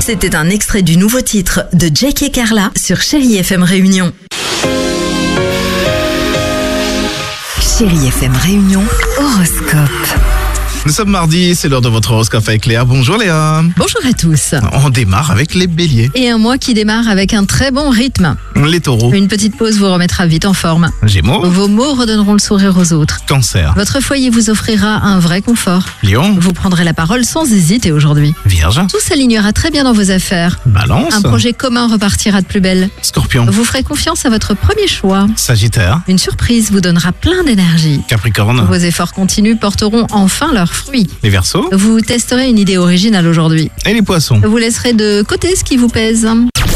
C'était un extrait du nouveau titre de Jake et Carla sur Chérie FM Réunion. Chérie FM Réunion, horoscope. Nous sommes mardi, c'est l'heure de votre horoscope avec Léa. Bonjour Léa. Bonjour à tous. On démarre avec les béliers. Et un mois qui démarre avec un très bon rythme. Les taureaux. Une petite pause vous remettra vite en forme. Gémeaux. Vos mots redonneront le sourire aux autres. Cancer. Votre foyer vous offrira un vrai confort. Lion. Vous prendrez la parole sans hésiter aujourd'hui. Vierge. Tout s'alignera très bien dans vos affaires. Balance. Un projet commun repartira de plus belle. Scorpion. Vous ferez confiance à votre premier choix. Sagittaire. Une surprise vous donnera plein d'énergie. Capricorne. Vos efforts continus porteront enfin leurs fruits. Les Verseaux. Vous testerez une idée originale aujourd'hui. Et les poissons. Vous laisserez de côté ce qui vous pèse.